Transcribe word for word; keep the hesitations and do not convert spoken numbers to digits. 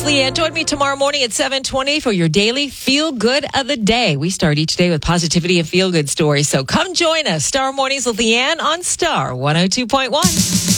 Leanne. Join me tomorrow morning at seven twenty for your daily feel good of the day. We start each day with positivity and feel good stories. So come join us. Star Mornings with Leanne on Star one oh two point one.